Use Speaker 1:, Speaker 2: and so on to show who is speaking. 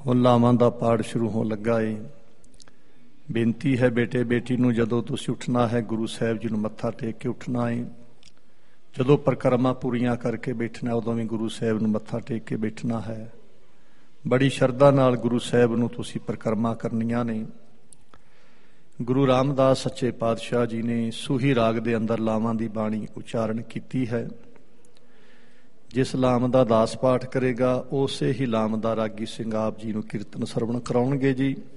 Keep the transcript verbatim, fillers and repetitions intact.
Speaker 1: ਹੁਣ ਲਾਵਾਂ ਦਾ ਪਾਠ ਸ਼ੁਰੂ ਹੋਣ ਲੱਗਾ ਏ। ਬੇਨਤੀ ਹੈ ਬੇਟੇ ਬੇਟੀ ਨੂੰ, ਜਦੋਂ ਤੁਸੀਂ ਉੱਠਣਾ ਹੈ ਗੁਰੂ ਸਾਹਿਬ ਜੀ ਨੂੰ ਮੱਥਾ ਟੇਕ ਕੇ ਉੱਠਣਾ ਏ। ਜਦੋਂ ਪਰਿਕਰਮਾ ਪੂਰੀਆਂ ਕਰਕੇ ਬੈਠਣਾ ਉਦੋਂ ਵੀ ਗੁਰੂ ਸਾਹਿਬ ਨੂੰ ਮੱਥਾ ਟੇਕ ਕੇ ਬੈਠਣਾ ਹੈ। ਬੜੀ ਸ਼ਰਧਾ ਨਾਲ ਗੁਰੂ ਸਾਹਿਬ ਨੂੰ ਤੁਸੀਂ ਪਰਿਕਰਮਾ ਕਰਨੀਆਂ ਨੇ। ਗੁਰੂ ਰਾਮਦਾਸ ਸੱਚੇ ਪਾਤਸ਼ਾਹ ਜੀ ਨੇ ਸੂਹੀ ਰਾਗ ਦੇ ਅੰਦਰ ਲਾਵਾਂ ਦੀ ਬਾਣੀ ਉਚਾਰਨ ਕੀਤੀ ਹੈ। ਜਿਸ ਲਾਮ ਦਾ ਦਾਸ ਪਾਠ ਕਰੇਗਾ ਉਸੇ ਹੀ ਲਾਮ ਦਾ ਰਾਗੀ ਸਿੰਘ ਆਪ ਜੀ ਨੂੰ ਕੀਰਤਨ ਸਰਵਣ ਕਰਾਉਣਗੇ ਜੀ।